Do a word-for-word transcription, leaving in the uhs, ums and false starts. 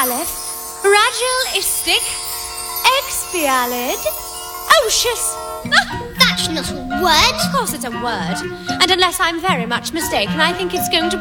caliph, ragilistic, expialid, ocious. That's not a word. Of course it's a word. And unless I'm very much mistaken, I think it's going to